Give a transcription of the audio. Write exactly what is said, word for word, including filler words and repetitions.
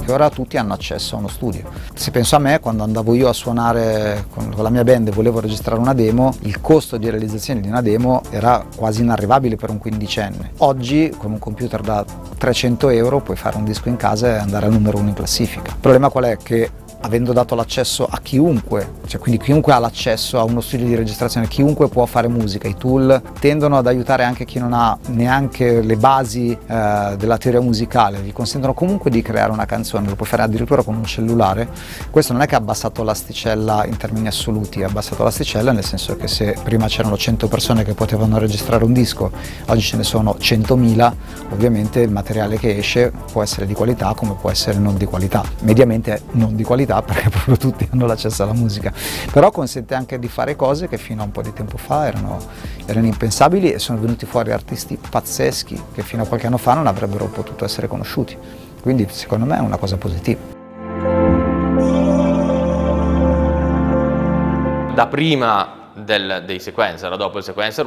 perché ora tutti hanno accesso a uno studio. Se penso a me, quando andavo io a suonare con, con la mia band e volevo registrare una demo, il costo di realizzazione di una demo era quasi inarrivabile per un quindicenne. Oggi con un computer da trecento euro puoi fare un disco in casa e andare al numero uno in classifica. Il problema qual è? Che avendo dato l'accesso a chiunque, cioè quindi chiunque ha l'accesso a uno studio di registrazione, chiunque può fare musica, i tool tendono ad aiutare anche chi non ha neanche le basi eh, della teoria musicale, gli consentono comunque di creare una canzone, lo puoi fare addirittura con un cellulare. Questo non è che ha abbassato l'asticella in termini assoluti, ha abbassato l'asticella nel senso che se prima c'erano cento persone che potevano registrare un disco, oggi ce ne sono centomila, ovviamente il materiale che esce può essere di qualità come può essere non di qualità, mediamente non di qualità perché proprio tutti hanno l'accesso alla musica, però consente anche di fare cose che fino a un po' di tempo fa erano, erano impensabili e sono venuti fuori artisti pazzeschi che fino a qualche anno fa non avrebbero potuto essere conosciuti, quindi secondo me è una cosa positiva. Da prima del, dei sequencer, dopo il sequencer